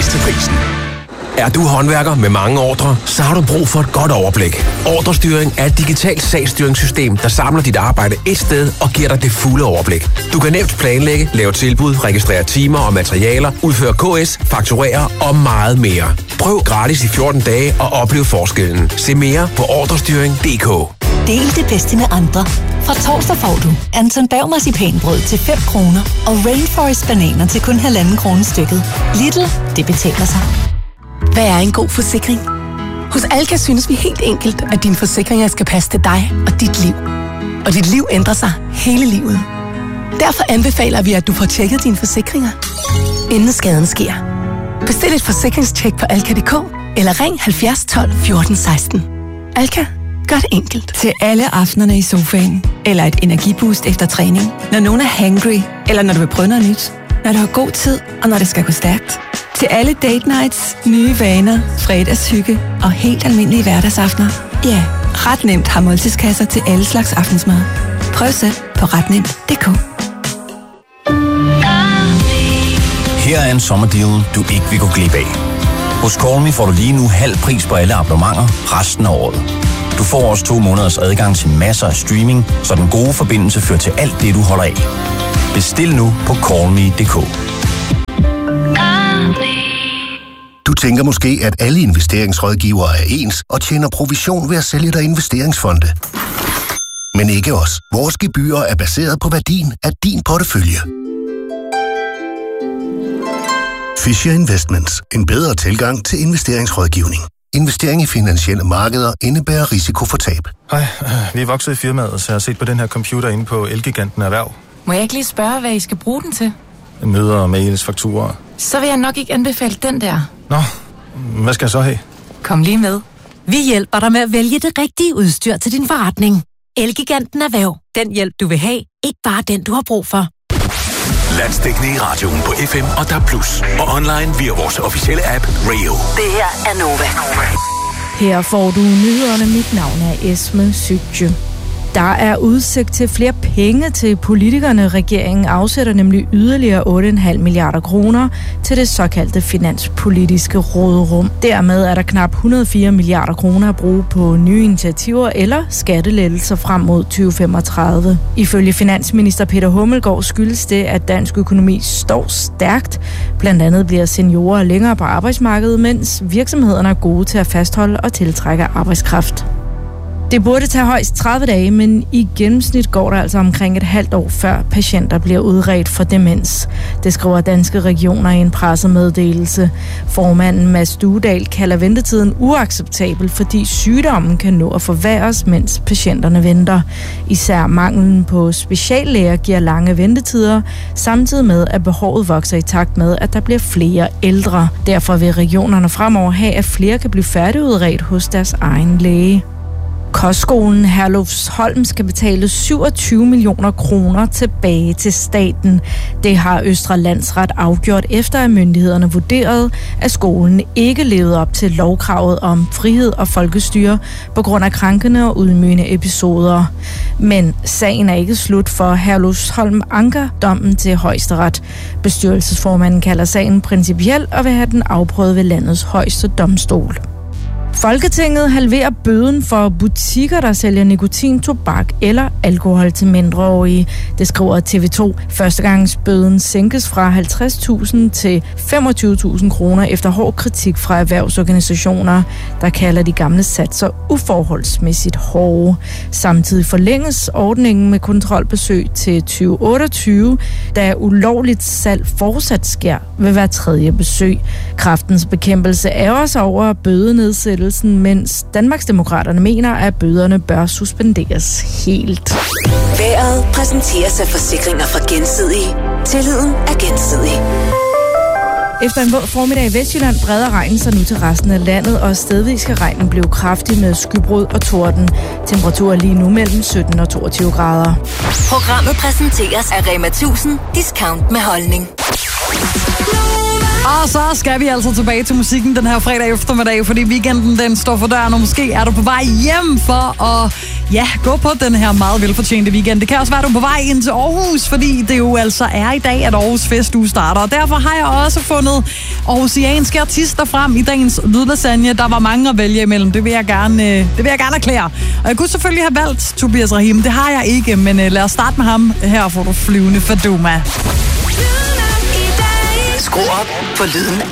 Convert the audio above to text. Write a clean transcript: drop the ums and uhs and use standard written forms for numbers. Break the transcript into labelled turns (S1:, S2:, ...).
S1: til prisen. Er du håndværker med mange ordrer, så har du brug for et godt overblik. Ordrestyring er et digitalt sagsstyringssystem, der samler dit arbejde et sted og giver dig det fulde overblik. Du kan nemt planlægge, lave tilbud, registrere timer og materialer, udføre KS, fakturere og meget mere. Prøv gratis i 14 dage og oplev forskellen. Se mere på ordrestyring.dk.
S2: Del det bedste med andre. Fra torsdag får du Anton Berg marcipanbrød til 5 kroner og Rainforest bananer til kun 1,5 kroner stykket. Lidl, det betaler sig.
S3: Hvad er en god forsikring? Hos Alka synes vi helt enkelt, at dine forsikringer skal passe til dig og dit liv. Og dit liv ændrer sig hele livet. Derfor anbefaler vi, at du får tjekket dine forsikringer, inden skaden sker. Bestil et forsikringstjek på alka.dk eller ring 70 12 14 16. Alka. Gør det enkelt.
S4: Til alle aftenerne i sofaen, eller et energiboost efter træning, når nogen er hangry, eller når du vil prøve noget nyt, når du har god tid, og når det skal gå stærkt. Til alle date nights, nye vaner, fredagshygge og helt almindelige hverdagsaftener. Ja, Ret Nemt har måltidskasser til alle slags aftensmad. Prøv selv på retnemt.dk.
S5: Her er en sommerdeal, du ikke vil gå glip af. Hos Call Me får du lige nu halv pris på alle abonnementer resten af året. Du får også 2 måneders adgang til masser af streaming, så den gode forbindelse fører til alt det, du holder af. Bestil nu på callme.dk.
S6: Du tænker måske, at alle investeringsrådgivere er ens og tjener provision ved at sælge dig investeringsfonde. Men ikke os. Vores gebyrer er baseret på værdien af din portefølje. Fisher Investments. En bedre tilgang til investeringsrådgivning. Investering i finansielle markeder indebærer risiko for tab.
S7: Hej, vi er vokset i firmaet, så jeg har set på den her computer inde på Elgiganten Erhverv.
S8: Må jeg ikke lige spørge, hvad I skal bruge den til?
S7: Møder, mails, fakturer.
S8: Så vil jeg nok ikke anbefale den der.
S7: Nå, hvad skal jeg så have?
S8: Kom lige med.
S9: Vi hjælper dig med at vælge det rigtige udstyr til din forretning. Elgiganten Erhverv. Den hjælp, du vil have. Ikke bare den, du har brug for.
S1: Landsdækkende i radioen på FM og DAB+. Og online via vores officielle app Radio.
S9: Det her er Nova.
S10: Her får du nyhederne. Mit navn er Esme Sytje. Der er udsigt til flere penge til politikerne. Regeringen afsætter nemlig yderligere 8,5 milliarder kroner til det såkaldte finanspolitiske råderum. Dermed er der knap 104 milliarder kroner at bruge på nye initiativer eller skattelettelser frem mod 2035. Ifølge finansminister Peter Hummelgaard skyldes det, at dansk økonomi står stærkt. Blandt andet bliver seniorer længere på arbejdsmarkedet, mens virksomhederne er gode til at fastholde og tiltrække arbejdskraft. Det burde tage højst 30 dage, men i gennemsnit går der altså omkring et halvt år, før patienter bliver udredt for demens. Det skriver Danske Regioner i en pressemeddelelse. Formanden Mads Duedal kalder ventetiden uacceptabel, fordi sygdommen kan nå at forværres, mens patienterne venter. Især manglen på speciallæger giver lange ventetider, samtidig med at behovet vokser i takt med, at der bliver flere ældre. Derfor vil regionerne fremover have, at flere kan blive færdigudredt hos deres egen læge. Kostskolen Herlufsholm skal betale 27 millioner kroner tilbage til staten. Det har Østre Landsret afgjort efter, at myndighederne vurderede, at skolen ikke levede op til lovkravet om frihed og folkestyre på grund af krænkende og ydmygende episoder. Men sagen er ikke slut, for Herlufsholm anker dommen til Højesteret. Bestyrelsesformanden kalder sagen principiel og vil have den afprøvet ved landets højeste domstol. Folketinget halverer bøden for butikker, der sælger nikotin, tobak eller alkohol til mindreårige. Det skriver TV2. Førstegangsbøden sænkes fra 50.000 til 25.000 kroner efter hård kritik fra erhvervsorganisationer, der kalder de gamle satser uforholdsmæssigt hårde. Samtidig forlænges ordningen med kontrolbesøg til 2028, da ulovligt salg fortsat sker ved hver tredje besøg. Kræftens Bekæmpelse ærger sig over bødenedsættelse, mens Danmarksdemokraterne mener, at bøderne bør suspenderes helt.
S9: Vejret præsenteres af forsikringer fra Gensidige. Tilliden er gensidig.
S10: Efter en våd formiddag i Vestjylland breder regnen sig nu til resten af landet, og stedvis skal regnen blive kraftig med skybrud og torden. Temperaturer lige nu mellem 17 og 22 grader.
S9: Programmet præsenteres af Rema 1000 Discount med holdning.
S11: Og så skal vi altså tilbage til musikken den her fredag eftermiddag, fordi weekenden den står for døren, og måske er du på vej hjem for at Ja, gå på den her meget velfortjente weekend. Det kan også være, at du er på vej ind til Aarhus, fordi det jo altså er i dag, at Aarhus Festuge starter. Og derfor har jeg også fundet aarhusianske artister frem i dagens lydlasagne. Der var mange at vælge imellem. Det vil jeg gerne erklære. Og jeg kunne selvfølgelig have valgt Tobias Rahim. Det har jeg ikke, men lad os starte med ham. Her får du Flyvende Faduma.
S12: Skru op for lyden